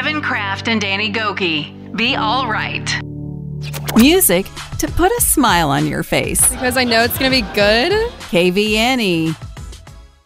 Kevin Kraft and Danny Gokey. Be All Right. Music to put a smile on your face. Because I know it's going to be good. KVNE.